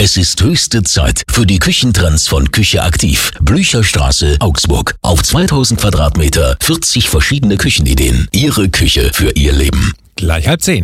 Es ist höchste Zeit für die Küchentrends von Küche Aktiv. Blücherstraße, Augsburg. Auf 2000 Quadratmeter, 40 verschiedene Küchenideen. Ihre Küche für Ihr Leben. Gleich 9:30.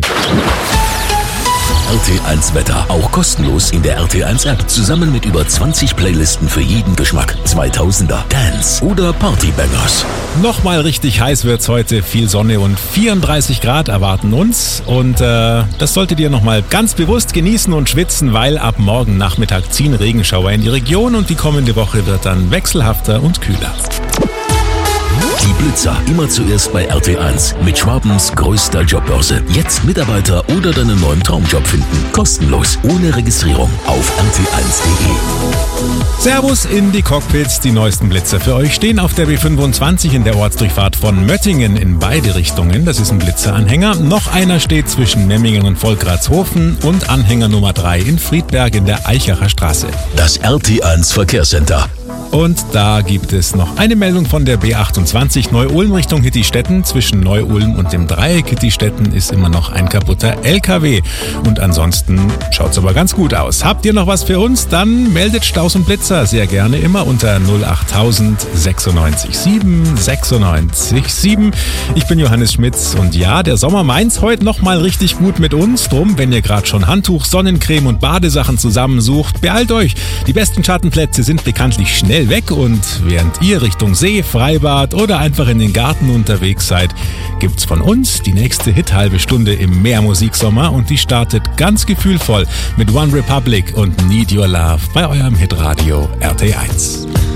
RT1 Wetter, auch kostenlos in der RT1 App. Zusammen mit über 20 Playlisten für jeden Geschmack. 2000er, Dance oder Partybangers. Nochmal richtig heiß wird's heute. Viel Sonne und 34 Grad erwarten uns. Und das solltet ihr nochmal ganz bewusst genießen und schwitzen, weil ab morgen Nachmittag ziehen Regenschauer in die Region und die kommende Woche wird dann wechselhafter und kühler. Die Blitzer, immer zuerst bei RT1 mit Schwabens größter Jobbörse. Jetzt Mitarbeiter oder deinen neuen Traumjob finden. Kostenlos, ohne Registrierung auf rt1.de. Servus in die Cockpits, die neuesten Blitzer für euch stehen auf der B25 in der Ortsdurchfahrt von Möttingen in beide Richtungen. Das ist ein Blitzeranhänger. Noch einer steht zwischen Memmingen und Volkratshofen und Anhänger Nummer 3 in Friedberg in der Eichacher Straße. Das RT1 Verkehrscenter. Und da gibt es noch eine Meldung von der B28 Neu-Ulm Richtung Hittistetten. Zwischen Neu-Ulm und dem Dreieck Hittistetten ist immer noch ein kaputter LKW. Und ansonsten schaut's aber ganz gut aus. Habt ihr noch was für uns? Dann meldet Staus und Blitzer sehr gerne immer unter 08000 96 7 96 7. Ich bin Johannes Schmitz und ja, der Sommer meint's heute noch mal richtig gut mit uns. Drum, wenn ihr gerade schon Handtuch, Sonnencreme und Badesachen zusammensucht, beeilt euch. Die besten Schattenplätze sind bekanntlich schnell weg und während ihr Richtung See, Freibad oder einfach in den Garten unterwegs seid, gibt's von uns die nächste Hit-halbe Stunde im Meermusiksommer und die startet ganz gefühlvoll mit One Republic und Need Your Love bei eurem Hitradio RT1.